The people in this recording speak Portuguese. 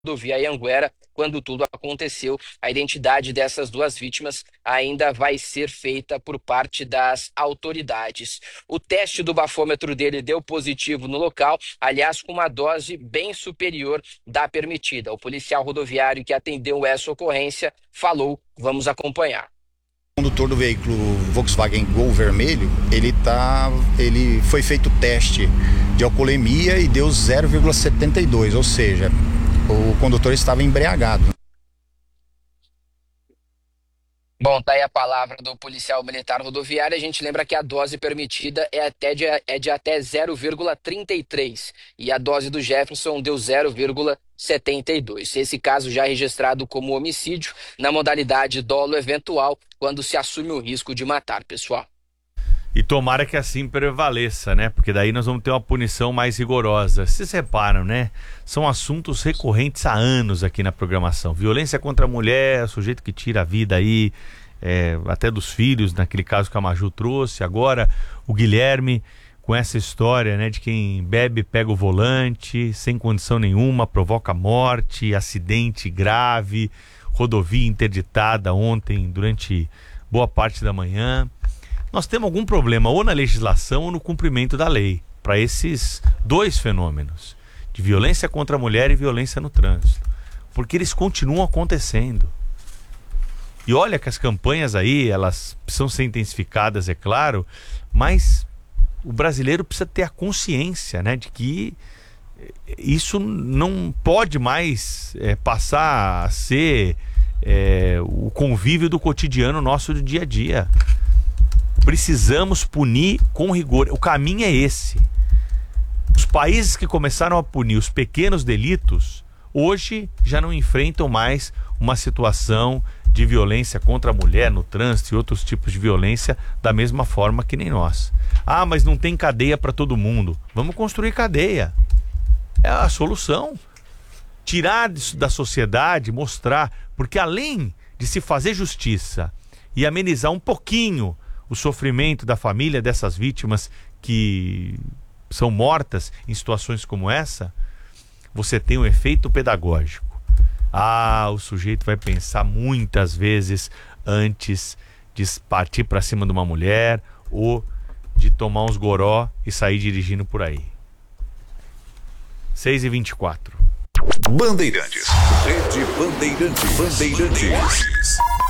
rodovia Anhanguera, quando tudo aconteceu. A identidade dessas duas vítimas ainda vai ser feita por parte das autoridades. O teste do bafômetro dele deu positivo no local, aliás, com uma dose bem superior da permitida. O policial rodoviário que atendeu essa ocorrência falou, vamos acompanhar. O condutor do veículo Volkswagen Gol vermelho, ele foi feito teste de alcoolemia e deu 0,72, ou seja, o condutor estava embriagado. Bom, tá aí a palavra do policial militar rodoviário. A gente lembra que a dose permitida é de até 0,33 e a dose do Jefferson deu 0,72. Esse caso já é registrado como homicídio na modalidade dolo eventual, quando se assume o risco de matar, pessoal. E tomara que assim prevaleça, né? Porque daí nós vamos ter uma punição mais rigorosa. Vocês reparam, né? São assuntos recorrentes há anos aqui na programação. Violência contra a mulher, sujeito que tira a vida aí, até dos filhos, naquele caso que a Maju trouxe. Agora o Guilherme com essa história, né? De quem bebe, pega o volante, sem condição nenhuma, provoca morte, acidente grave, rodovia interditada ontem durante boa parte da manhã. Nós temos algum problema ou na legislação ou no cumprimento da lei para esses dois fenômenos, de violência contra a mulher e violência no trânsito, porque eles continuam acontecendo. E olha que as campanhas aí, elas precisam ser intensificadas, é claro, mas o brasileiro precisa ter a consciência, né, de que isso não pode mais passar a ser o convívio do cotidiano nosso do dia a dia. Precisamos punir com rigor. O caminho é esse. Os países que começaram a punir os pequenos delitos, hoje já não enfrentam mais uma situação de violência contra a mulher no trânsito e outros tipos de violência da mesma forma que nem nós. Ah, mas não tem cadeia para todo mundo. Vamos construir cadeia. É a solução. Tirar isso da sociedade, mostrar, porque além de se fazer justiça e amenizar um pouquinho o sofrimento da família dessas vítimas que são mortas em situações como essa, você tem um efeito pedagógico. O sujeito vai pensar muitas vezes antes de partir para cima de uma mulher ou de tomar uns goró e sair dirigindo por aí. 6h24. Bandeirantes. Rede Bandeirantes.